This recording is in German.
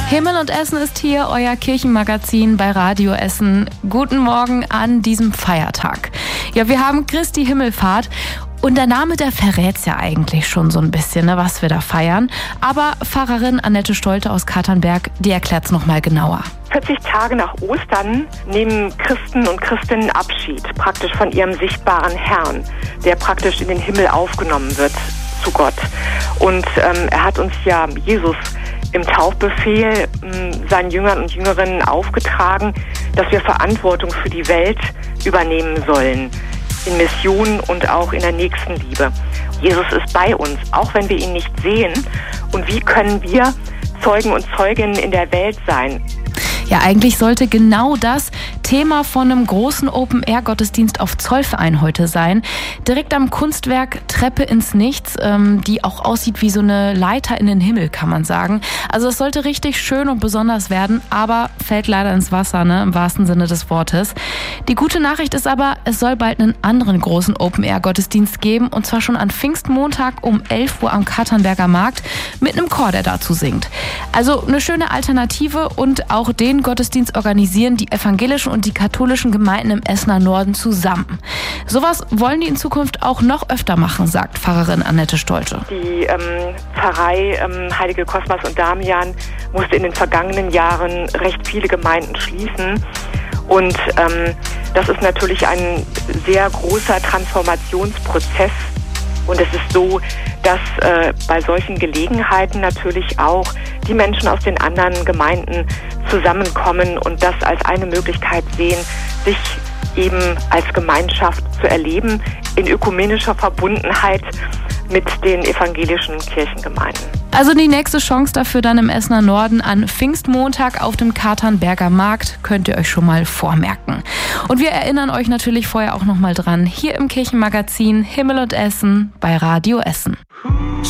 Himmel und Essen ist hier, euer Kirchenmagazin bei Radio Essen. Guten Morgen an diesem Feiertag. Ja, wir haben Christi Himmelfahrt. Und der Name, der verrät's ja eigentlich schon so ein bisschen, ne, was wir da feiern. Aber Pfarrerin Annette Stolte aus Katernberg, die erklärt's nochmal genauer. 40 Tage nach Ostern nehmen Christen und Christinnen Abschied praktisch von ihrem sichtbaren Herrn, der praktisch in den Himmel aufgenommen wird zu Gott. Und er hat uns ja Jesus im Taufbefehl seinen Jüngern und Jüngerinnen aufgetragen, dass wir Verantwortung für die Welt übernehmen sollen. In Mission und auch in der Nächstenliebe. Jesus ist bei uns, auch wenn wir ihn nicht sehen. Und wie können wir Zeugen und Zeuginnen in der Welt sein? Ja, eigentlich sollte genau das Thema von einem großen Open-Air-Gottesdienst auf Zollverein heute sein. Direkt am Kunstwerk Treppe ins Nichts, die auch aussieht wie so eine Leiter in den Himmel, kann man sagen. Also es sollte richtig schön und besonders werden, aber fällt leider ins Wasser, ne, im wahrsten Sinne des Wortes. Die gute Nachricht ist aber, es soll bald einen anderen großen Open-Air-Gottesdienst geben, und zwar schon an Pfingstmontag um 11 Uhr am Katernberger Markt mit einem Chor, der dazu singt. Also eine schöne Alternative, und auch den Gottesdienst organisieren die evangelischen und die katholischen Gemeinden im Essener Norden zusammen. Sowas wollen die in Zukunft auch noch öfter machen, sagt Pfarrerin Annette Stolte. Die Pfarrei Heilige Kosmas und Damian musste in den vergangenen Jahren recht viele Gemeinden schließen. Und das ist natürlich ein sehr großer Transformationsprozess. Und es ist so, dass bei solchen Gelegenheiten natürlich auch die Menschen aus den anderen Gemeinden zusammenkommen und das als eine Möglichkeit sehen, sich eben als Gemeinschaft zu erleben, in ökumenischer Verbundenheit mit den evangelischen Kirchengemeinden. Also die nächste Chance dafür dann im Essener Norden an Pfingstmontag auf dem Katernberger Markt, könnt ihr euch schon mal vormerken. Und wir erinnern euch natürlich vorher auch noch mal dran, hier im Kirchenmagazin Himmel und Essen bei Radio Essen.